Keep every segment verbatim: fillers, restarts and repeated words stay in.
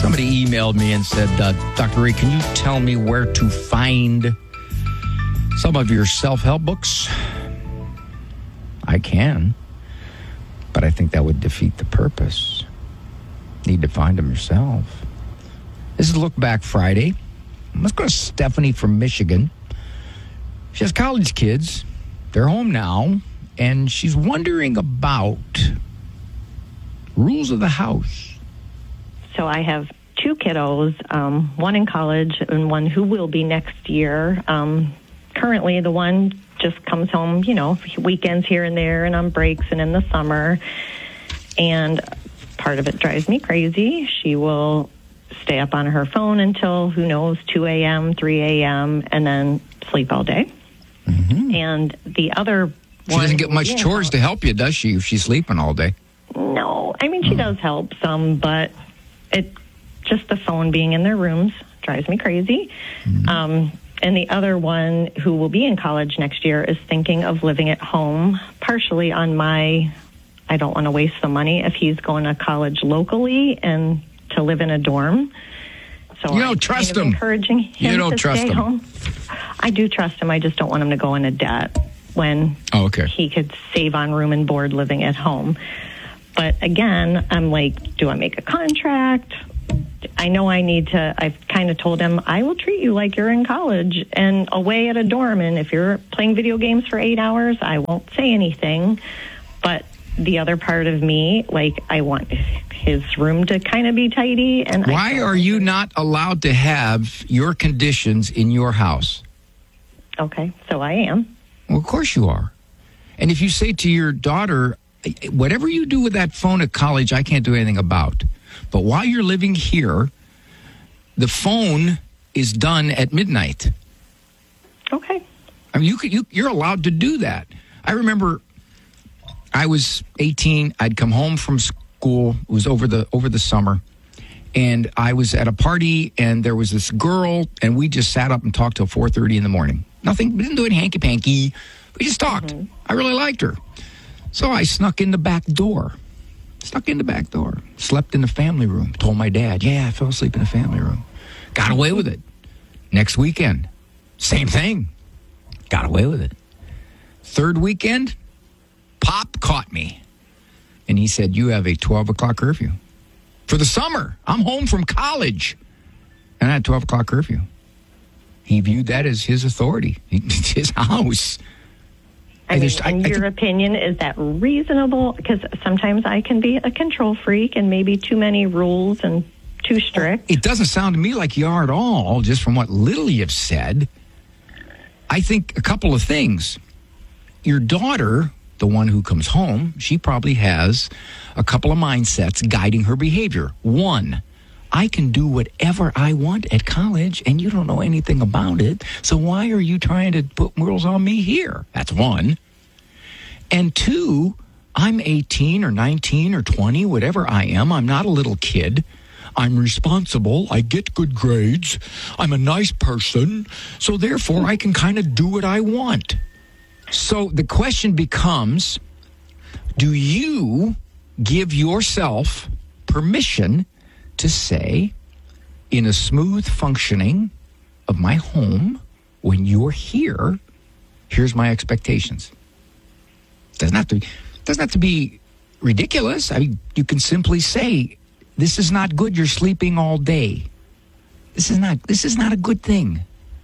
Somebody emailed me and said, uh, Doctor Ray, can you tell me where to find some of your self-help books? I can, but I think that would defeat the purpose. Need to find them yourself. This is Look Back Friday. Let's go to Stephanie from Michigan. She has college kids. They're home now, and she's wondering about rules of the house. So I have two kiddos, um, one in college and one who will be next year. Um, currently, the one just comes home, you know, weekends here and there and on breaks and in the summer. And part of it drives me crazy. She will stay up on her phone until, who knows, two a.m., three a.m., and then sleep all day. Mm-hmm. And the other She one, doesn't get much yeah, chores to help you, does she, if she's sleeping all day? No. I mean, she mm. does help some, but it just the phone being in their rooms drives me crazy. Mm-hmm. Um, and the other one, who will be in college next year, is thinking of living at home, partially on my, I don't want to waste the money if he's going to college locally and to live in a dorm. So you don't I'm trust kind of him. Encouraging him you don't to trust stay him. home. I do trust him. I just don't want him to go into debt when oh, okay. he could save on room and board living at home. But again, I'm like, do I make a contract? I know I need to, I've kind of told him, I will treat you like you're in college and away at a dorm. And if you're playing video games for eight hours, I won't say anything. But the other part of me, like, I want his room to kind of be tidy. And why are you not allowed to have your conditions in your house? Okay, so I am. Well, of course you are. And if you say to your daughter, whatever you do with that phone at college, I can't do anything about. But while you're living here, the phone is done at midnight. Okay. I mean, you could, you, you're allowed to do that. I remember I was eighteen. I'd come home from school. It was over the over the summer. And I was at a party, and there was this girl, and we just sat up and talked till four thirty in the morning. Nothing, we didn't do any hanky-panky. We just talked. Mm-hmm. I really liked her. So I snuck in the back door. Snuck in the back door. Slept in the family room. Told my dad, yeah, I fell asleep in the family room. Got away with it. Next weekend, same thing. Got away with it. Third weekend, Pop caught me. And he said, you have a twelve o'clock curfew. For the summer. I'm home from college. And I had a twelve o'clock curfew. He viewed that as his authority. It's his house. I mean, in I, your I, opinion, is that reasonable? Because sometimes I can be a control freak and maybe too many rules and too strict. It doesn't sound to me like you are at all, just from what little you've said. I think a couple of things. Your daughter, the one who comes home, she probably has a couple of mindsets guiding her behavior. One, I can do whatever I want at college, and you don't know anything about it, so why are you trying to put rules on me here? That's one. And two, I'm eighteen or nineteen or twenty, whatever I am. I'm not a little kid. I'm responsible. I get good grades. I'm a nice person, so therefore I can kind of do what I want. So the question becomes, do you give yourself permission to say, in a smooth functioning of my home, when you're here, here's my expectations. Doesn't have to, doesn't have to be ridiculous. I mean, you can simply say, this is not good. You're sleeping all day. This is not, this is not a good thing.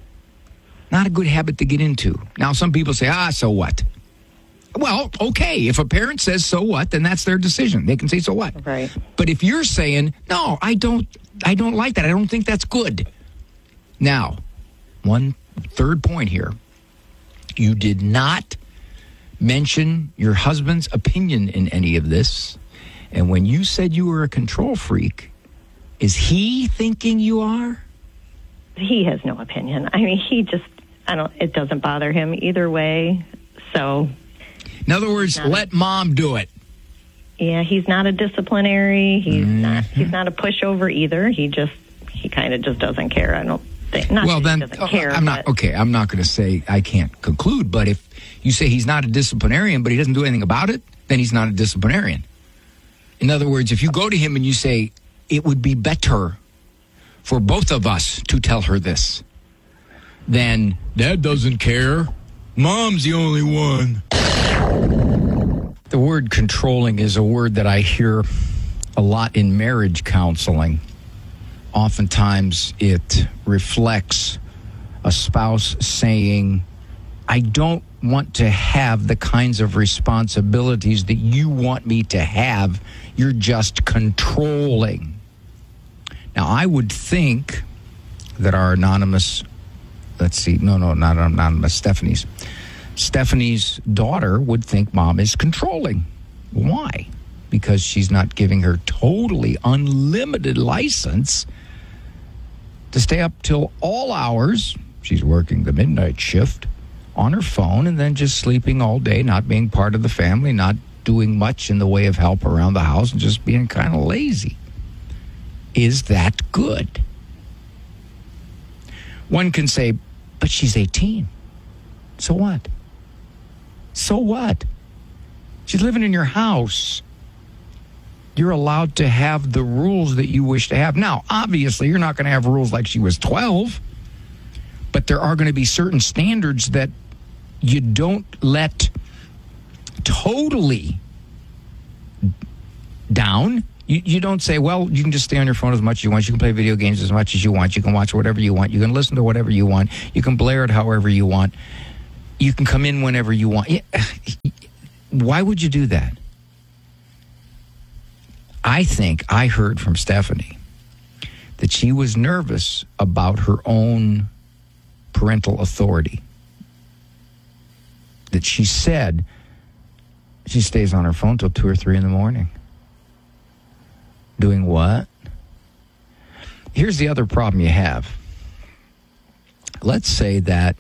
Not a good habit to get into. Now, some people say, ah, so what? Well, okay, if a parent says so what, then that's their decision. They can say so what. Right. But if you're saying, no, I don't I don't like that. I don't think that's good. Now, one third point here. You did not mention your husband's opinion in any of this. And when you said you were a control freak, is he thinking you are? He has no opinion. I mean, he just, I don't, it doesn't bother him either way. So... In other words, let mom do it. Yeah, he's not a disciplinary. He's mm-hmm. not. He's not a pushover either. He just. He kind of just doesn't care. I don't think. Not well, that then he doesn't care, I'm not okay. I'm not going to say I can't conclude. But if you say he's not a disciplinarian, but he doesn't do anything about it, then he's not a disciplinarian. In other words, if you go to him and you say it would be better for both of us to tell her this than Dad doesn't care. Mom's the only one. The word controlling is a word that I hear a lot in marriage counseling. Oftentimes it reflects a spouse saying, I don't want to have the kinds of responsibilities that you want me to have. You're just controlling. Now, I would think that our anonymous, let's see, no, no, not anonymous, Stephanie's. Stephanie's daughter would think mom is controlling. Why? Because she's not giving her totally unlimited license to stay up till all hours. She's working the midnight shift on her phone and then just sleeping all day, not being part of the family, not doing much in the way of help around the house, and just being kind of lazy. Is that good? One can say, but she's eighteen. So what? So what? She's living in your house. You're allowed to have the rules that you wish to have. Now, obviously, you're not going to have rules like she was twelve, but there are going to be certain standards that you don't let totally down. You, you don't say, well, you can just stay on your phone as much as you want. You can play video games as much as you want. You can watch whatever you want. You can listen to whatever you want. You can blare it however you want. You can come in whenever you want. Why would you do that? I think I heard from Stephanie that she was nervous about her own parental authority. That she said she stays on her phone till two or three in the morning. Doing what? Here's the other problem you have. Let's say that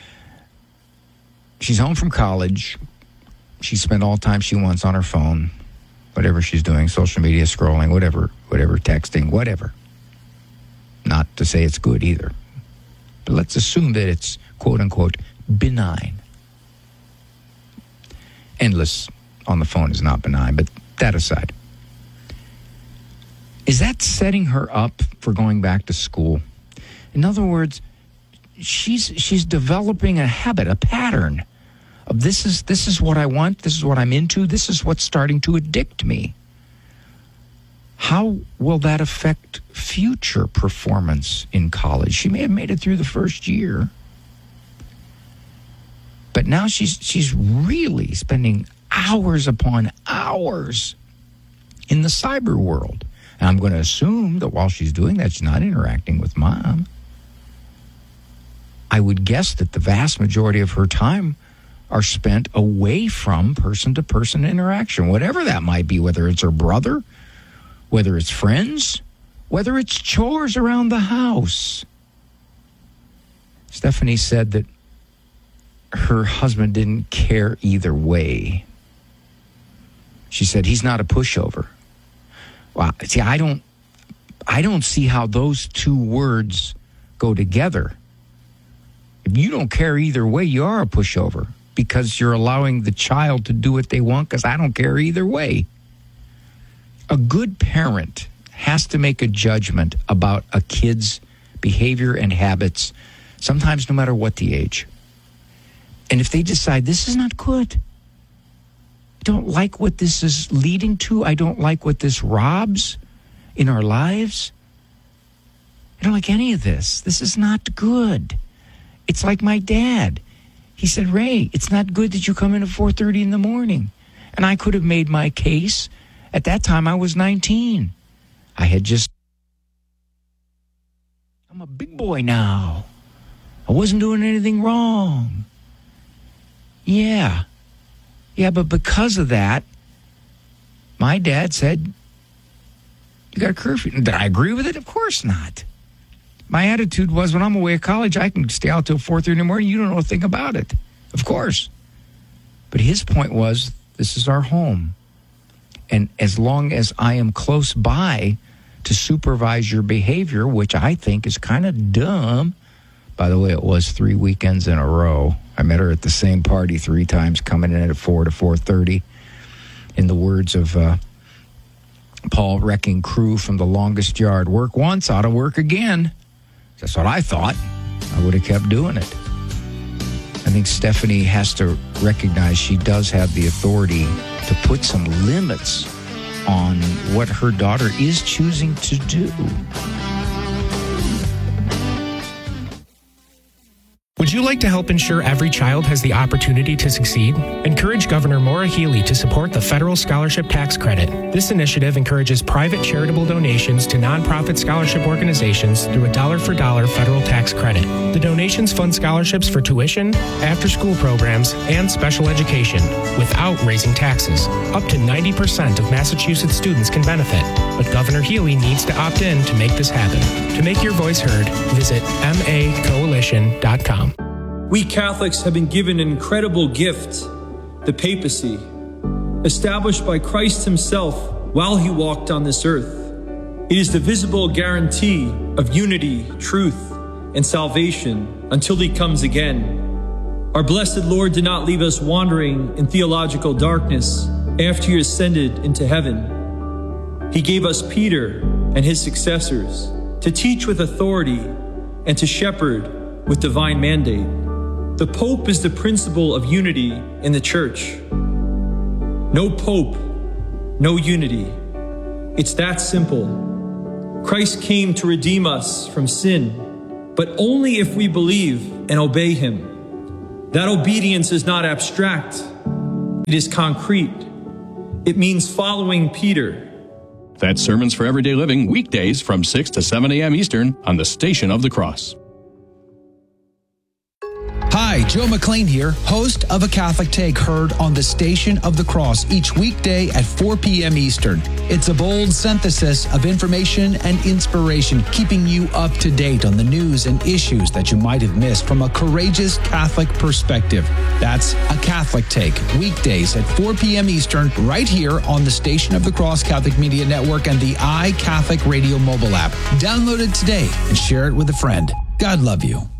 she's home from college. She spent all the time she wants on her phone, whatever she's doing, social media, scrolling, whatever, whatever, texting, whatever. Not to say it's good either. But let's assume that it's, quote unquote, benign. Endless on the phone is not benign, but that aside. Is that setting her up for going back to school? In other words, she's she's developing a habit, a pattern of this is this is what I want, this is what I'm into, this is what's starting to addict me. How will that affect future performance in college? She may have made it through the first year, but now she's she's really spending hours upon hours in the cyber world. And I'm going to assume that while she's doing that, she's not interacting with mom. I would guess that the vast majority of her time are spent away from person-to-person interaction, whatever that might be, whether it's her brother, whether it's friends, whether it's chores around the house. Stephanie said that her husband didn't care either way. She said, he's not a pushover. Well, see, I don't, I don't see how those two words go together. If you don't care either way, you are a pushover because you're allowing the child to do what they want because I don't care either way. A good parent has to make a judgment about a kid's behavior and habits, sometimes no matter what the age. And if they decide this is not good, I don't like what this is leading to, I don't like what this robs in our lives, I don't like any of this. This is not good. It's like my dad. He said, Ray, it's not good that you come in at four thirty in the morning. And I could have made my case. At that time, I was nineteen. I had just, I'm a big boy now. I wasn't doing anything wrong. Yeah. Yeah, but because of that, my dad said, you got a curfew. Did I agree with it? Of course not. My attitude was, when I'm away at college, I can stay out till four thirty in the morning. You don't know a thing about it. Of course. But his point was, this is our home. And as long as I am close by to supervise your behavior, which I think is kind of dumb. By the way, it was three weekends in a row. I met her at the same party three times, coming in at four to four thirty. In the words of uh, Paul wrecking crew from the longest yard. Work once, ought to work again. That's what I thought. I would have kept doing it. I think Stephanie has to recognize she does have the authority to put some limits on what her daughter is choosing to do. Would you like to help ensure every child has the opportunity to succeed? Encourage Governor Maura Healey to support the Federal Scholarship Tax Credit. This initiative encourages private charitable donations to nonprofit scholarship organizations through a dollar-for-dollar federal tax credit. The donations fund scholarships for tuition, after-school programs, and special education without raising taxes. Up to ninety percent of Massachusetts students can benefit, but Governor Healey needs to opt in to make this happen. To make your voice heard, visit m a coalition dot com. We Catholics have been given an incredible gift, the papacy, established by Christ himself while he walked on this earth. It is the visible guarantee of unity, truth, and salvation until he comes again. Our blessed Lord did not leave us wandering in theological darkness after he ascended into heaven. He gave us Peter and his successors to teach with authority and to shepherd with divine mandate. The Pope is the principle of unity in the Church. No Pope, no unity. It's that simple. Christ came to redeem us from sin, but only if we believe and obey him. That obedience is not abstract. It is concrete. It means following Peter. That's Sermons for Everyday Living, weekdays from six to seven a.m. Eastern on the Station of the Cross. Hi, Joe McLean here, host of A Catholic Take, heard on the Station of the Cross each weekday at four p.m. Eastern. It's a bold synthesis of information and inspiration, keeping you up to date on the news and issues that you might have missed from a courageous Catholic perspective. That's A Catholic Take, weekdays at four p.m. Eastern, right here on the Station of the Cross Catholic Media Network and the iCatholic Radio mobile app. Download it today and share it with a friend. God love you.